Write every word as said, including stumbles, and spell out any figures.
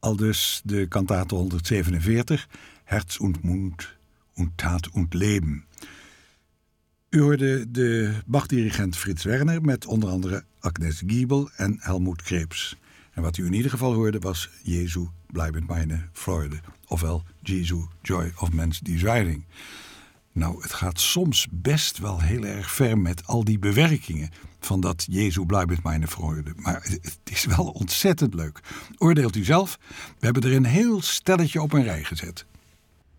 Aldus de kantate honderdzevenenveertig, Herz und Mund und Tat und Leben. U hoorde de Bach-dirigent Frits Werner met onder andere Agnes Giebel en Helmut Krebs. En wat u in ieder geval hoorde was Jesu bleibend meine Freude, ofwel Jesu Joy of Man's Desiring. Nou, het gaat soms best wel heel erg ver met al die bewerkingen van dat Jesu bleibend meine Freude. Maar het is wel ontzettend leuk. Oordeelt u zelf. We hebben er een heel stelletje op een rij gezet.